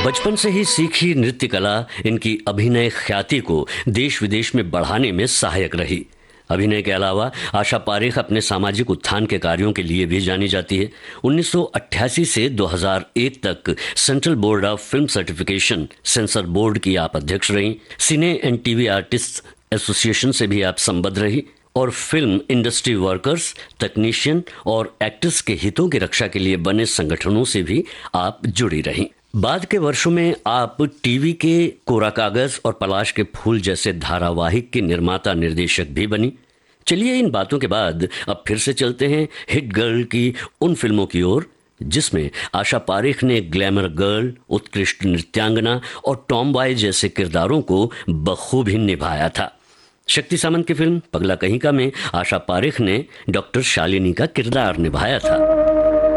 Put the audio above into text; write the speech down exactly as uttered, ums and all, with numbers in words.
बचपन से ही सीखी नृत्य कला इनकी अभिनय ख्याति को देश विदेश में बढ़ाने में सहायक रही। अभिनय के अलावा आशा पारेख अपने सामाजिक उत्थान के कार्यों के लिए भी जानी जाती है। उन्नीस सौ अट्ठासी से दो हज़ार एक तक central board of film certification sensor board की आप अध्यक्ष रहीं। सिने एंड टीवी आर्टिस्ट एसोसिएशन से भी आप संबद्ध रही और फिल्म इंडस्ट्री वर्कर्स, टेक्नीशियन और एक्टर्स के हितों की रक्षा के लिए बने संगठनों से भी आप जुड़ी रहीं। बाद के वर्षों में आप टीवी के कोरा कागज और पलाश के फूल जैसे धारावाहिक की निर्माता निर्देशक भी बनी। चलिए इन बातों के बाद अब फिर से चलते हैं हिट गर्ल की उन फिल्मों की ओर जिसमें आशा पारेख ने ग्लैमर गर्ल, उत्कृष्ट नृत्यांगना और टॉम बॉय जैसे किरदारों को बखूबी निभाया था। शक्ति सामंत की फिल्म पगला कहीं का में आशा पारेख ने डॉक्टर शालिनी का किरदार निभाया था।